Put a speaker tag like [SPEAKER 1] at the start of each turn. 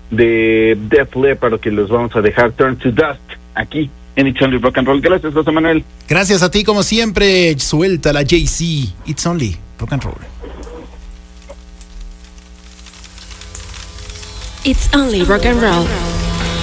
[SPEAKER 1] de Def Leppard que los vamos a dejar, Turn to Dust, aquí en It's Only Rock and Roll. Gracias, José Manuel.
[SPEAKER 2] Gracias a ti, como siempre. Suelta la JC. It's Only Rock and Roll.
[SPEAKER 3] It's Only Rock and Roll.